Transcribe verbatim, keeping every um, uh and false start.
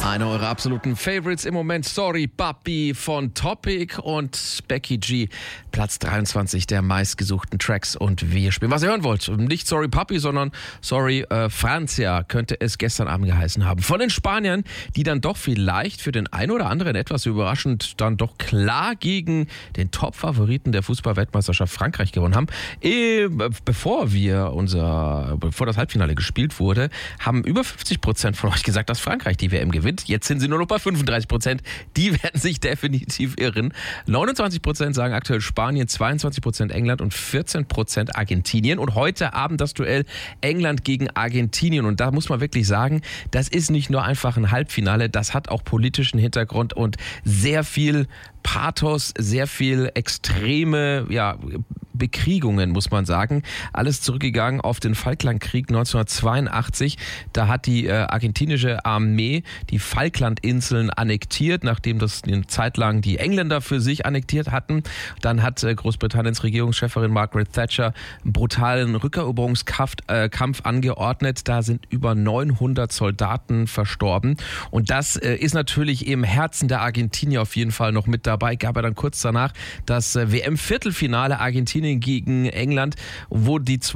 Einer eurer absoluten Favorites im Moment, Sorry Papi von Topic und Becky G, Platz dreiundzwanzig der meistgesuchten Tracks. Und wir spielen, was ihr hören wollt. Nicht Sorry Papi, sondern Sorry äh, Francia könnte es gestern Abend geheißen haben. Von den Spaniern, die dann doch vielleicht für den einen oder anderen etwas überraschend dann doch klar gegen den Top-Favoriten der Fußball-Weltmeisterschaft Frankreich gewonnen haben. E, bevor wir unser, bevor das Halbfinale gespielt wurde, haben über fünfzig Prozent von euch gesagt, dass Frankreich die W M gewinnt. Jetzt sind sie nur noch bei fünfunddreißig Prozent. Die werden sich definitiv irren. neunundzwanzig Prozent sagen aktuell Spanien, zweiundzwanzig Prozent England und vierzehn Prozent Argentinien. Und heute Abend das Duell England gegen Argentinien. Und da muss man wirklich sagen, das ist nicht nur einfach ein Halbfinale, das hat auch politischen Hintergrund und sehr viel Pathos, sehr viel extreme, ja, Bekriegungen, muss man sagen. Alles zurückgegangen auf den Falklandkrieg neunzehnhundertzweiundachtzig. Da hat die äh, argentinische Armee die Falklandinseln annektiert, nachdem das eine Zeit lang die Engländer für sich annektiert hatten. Dann hat äh, Großbritanniens Regierungschefin Margaret Thatcher einen brutalen Rückeroberungskampf äh, Kampf angeordnet. Da sind über neunhundert Soldaten verstorben. Und das äh, ist natürlich im Herzen der Argentinier auf jeden Fall noch mit dabei. Gab er dann kurz danach das äh, W M-Viertelfinale Argentinien gegen England, wo die